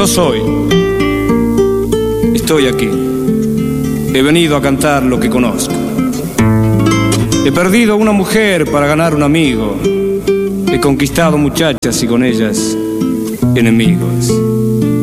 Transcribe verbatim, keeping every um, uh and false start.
Yo soy. Estoy aquí. He venido a cantar lo que conozco. He perdido una mujer para ganar un amigo. He conquistado muchachas y con ellas enemigos.